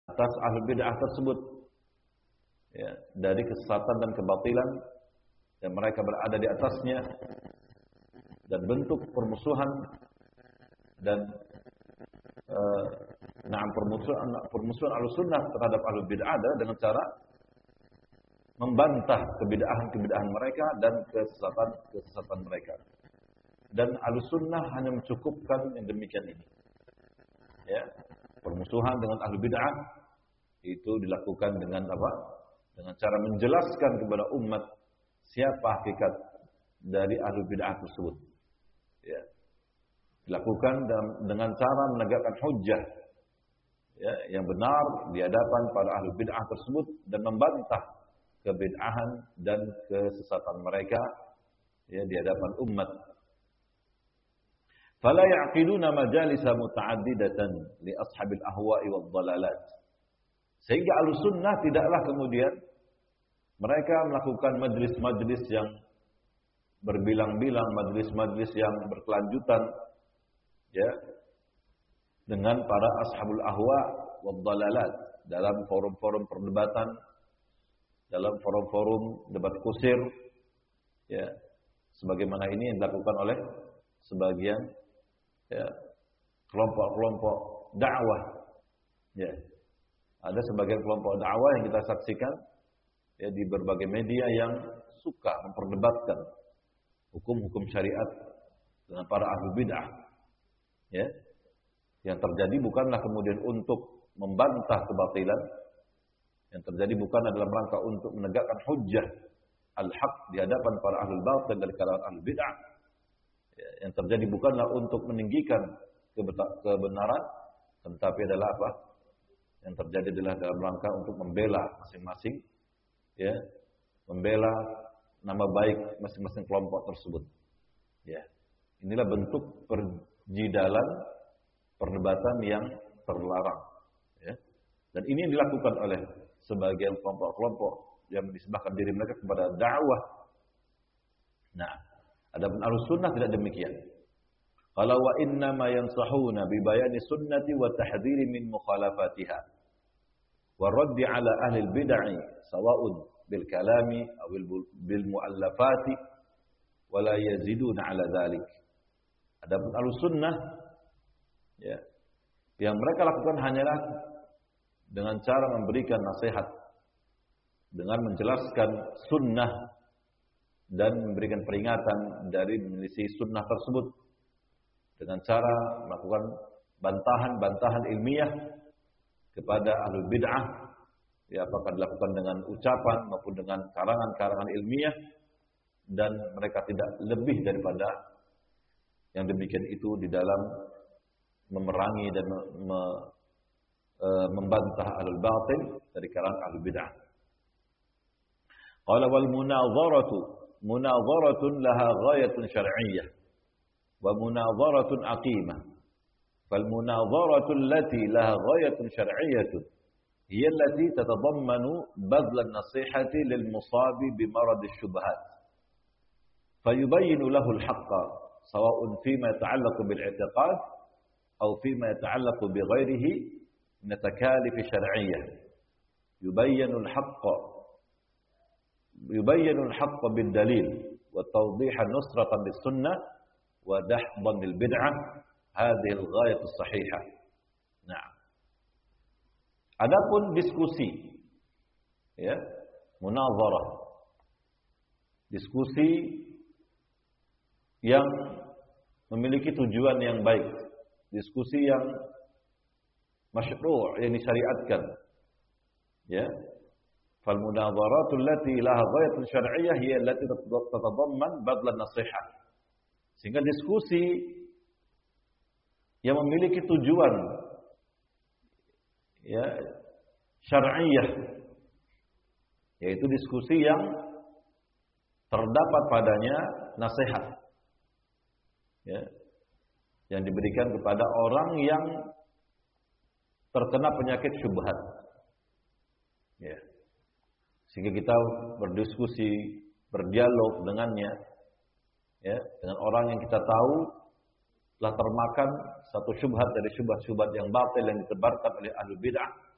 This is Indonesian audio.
atas ahlul bid'ah tersebut, ya, dari kesesatan dan kebatilan yang mereka berada di atasnya, dan bentuk permusuhan dan permusuhan Ahlussunnah terhadap ahlul bid'ah adalah dengan cara membantah kebid'ahan mereka dan kesesatan mereka. Dan Ahlussunnah hanya mencukupkan yang demikian ini. Ya, permusuhan dengan ahlul bid'ah itu dilakukan dengan apa? Dengan cara menjelaskan kepada umat siapa hakikat dari ahlul bid'ah tersebut. Ya. Dilakukan dengan cara menegakkan hujjah, ya, yang benar di hadapan para ahlul bid'ah tersebut dan membantah kebid'ahan dan kesesatan mereka, ya, di hadapan umat. Fala ya'qiduna majalisa muta'addidatan li ashabil ahwa'i wad dhalalat. Sehingga Ahlussunnah tidaklah kemudian mereka melakukan majlis-majlis yang berbilang-bilang, majlis-majlis yang berkelanjutan, ya, dengan para ashabul ahwa wad dhalalat dalam forum-forum perdebatan, dalam forum-forum debat kusir, ya, sebagaimana ini yang dilakukan oleh sebagian, ya, kelompok-kelompok dakwah, ya. Ada sebagian kelompok dakwah yang kita saksikan, ya, di berbagai media yang suka memperdebatkan hukum-hukum syariat dengan para ahli bid'ah, ya. Yang terjadi bukanlah kemudian untuk membantah kebatilan, yang terjadi bukan adalah rangka untuk menegakkan hujjah al-haq di hadapan para ahli batil dari kalangan ahli bid'ah. Ya, yang terjadi bukanlah untuk meninggikan kebenaran, tetapi adalah apa? Yang terjadi adalah dalam rangka untuk membela masing-masing, ya, membela nama baik masing-masing kelompok tersebut. Ya, inilah bentuk perjidalan perdebatan yang terlarang. Ya, dan ini yang dilakukan oleh sebagian kelompok-kelompok yang menisbahkan diri mereka kepada dakwah. Nah, adapun Ahlussunnah tidak demikian. Qala wa inna ma yansahuna bi bayani sunnati wa tahdhiri min mukhalafatiha wa raddi ala ahli al-bid'ah sawa'un bil kalami aw bil muallafati wa la yaziduna ala dhalik. Adapun Ahlussunnah, ya, yang mereka lakukan hanyalah dengan cara memberikan nasihat, dengan menjelaskan sunnah dan memberikan peringatan dari menyelisih sunnah tersebut, dengan cara melakukan bantahan-bantahan ilmiah kepada ahlul bid'ah, ya, apakah dilakukan dengan ucapan maupun dengan karangan-karangan ilmiah, dan mereka tidak lebih daripada yang demikian itu di dalam memerangi dan membantah ahlul batil dari kalangan ahlul bid'ah. Qala wal munadharatun laha ghayatun syar'iyyah wa munadharatun aqimah. Fal munadharatu allati laha ghayatun syar'iyyah hiya allati tatadammanu badl an-nasihati lil musabi bi marad asy-syubhat. Fayubayyinu lahu al-haqqa sawa'un fima yata'allaqu bil i'tiqad aw fima yata'allaqu bi ghairihi min at-takalif syar'iyyah. يبين الحق بالدليل وتوضيح نصرة للسنة ودحضا للبدعة هذه الغاية الصحيحة. Nah, adapun diskusi, ya, munazarah, diskusi yang memiliki tujuan yang baik, diskusi yang masyru', yang disyariatkan, ya. Fal munadharatu allati laha ghayatun syar'iyyah hiya allati tatadamman badl an-nasihah. Sehingga diskusi yang memiliki tujuan, ya, syar'iyyah, yaitu diskusi yang terdapat padanya nasihat, ya, yang diberikan kepada orang yang terkena penyakit syubhat, ya. Sehingga kita berdiskusi, berdialog dengannya, ya, dengan orang yang kita tahu telah termakan satu syubhat dari syubhat-syubhat yang batil yang ditebarkan oleh ahlul bid'ah,